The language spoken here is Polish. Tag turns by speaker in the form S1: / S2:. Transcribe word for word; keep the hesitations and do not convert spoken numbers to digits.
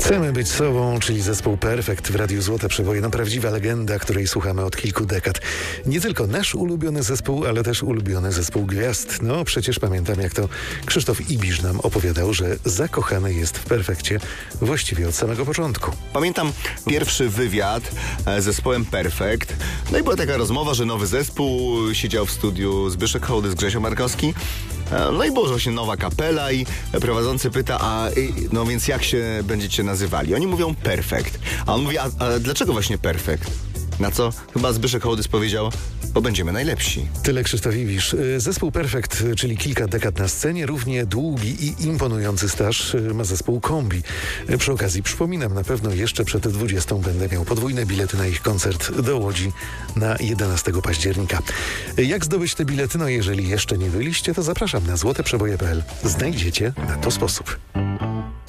S1: Chcemy być sobą, czyli zespół Perfekt w Radiu Złote Przeboje. No prawdziwa legenda, której słuchamy od kilku dekad. Nie tylko nasz ulubiony zespół, ale też ulubiony zespół gwiazd. No przecież pamiętam, jak to Krzysztof Ibisz nam opowiadał, że zakochany jest w Perfekcie właściwie od samego początku.
S2: Pamiętam pierwszy wywiad z zespołem Perfekt. No i była taka rozmowa, że nowy zespół, siedział w studiu Zbyszek Hołdys, Grzesio Markowski. No i była właśnie nowa kapela i prowadzący pyta, a no więc jak się będziecie nazywali? Oni mówią Perfekt. A on mówi, a, a dlaczego właśnie Perfekt? Na co chyba Zbyszek Hołdys powiedział, bo będziemy najlepsi.
S1: Tyle Krzysztof Ibisz. Zespół Perfekt, czyli kilka dekad na scenie, równie długi i imponujący staż ma zespół Kombi. Przy okazji przypominam, na pewno jeszcze przed dwudziestą będę miał podwójne bilety na ich koncert do Łodzi na jedenastego października. Jak zdobyć te bilety? No jeżeli jeszcze nie byliście, to zapraszam na złoteprzeboje kropka pe el. Znajdziecie na to sposób.